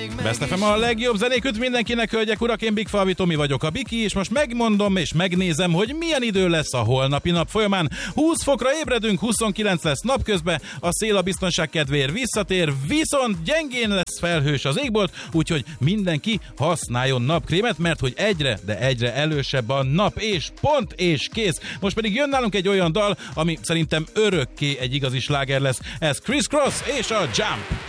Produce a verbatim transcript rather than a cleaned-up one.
Best ef em a legjobb zenék mindenkinek, hölgyek, urak, én Big Falvi Tomi vagyok, a Biki, és most megmondom és megnézem, hogy milyen idő lesz a holnapi nap folyamán. húsz fokra ébredünk, huszonkilenc lesz napközben, a szél a biztonság kedvéért visszatér, viszont gyengén lesz felhős az égbolt, úgyhogy mindenki használjon napkrémet, mert hogy egyre, de egyre elősebb a nap, és pont, és kész. Most pedig jön nálunk egy olyan dal, ami szerintem örökké egy igazi sláger lesz. Ez Criss Cross és a Jump.